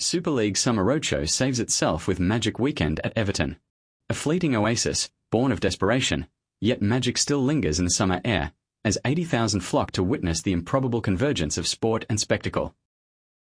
Super League Summer Roadshow saves itself with Magic Weekend at Everton. A fleeting oasis, born of desperation, yet magic still lingers in the summer air, as 80,000 flock to witness the improbable convergence of sport and spectacle.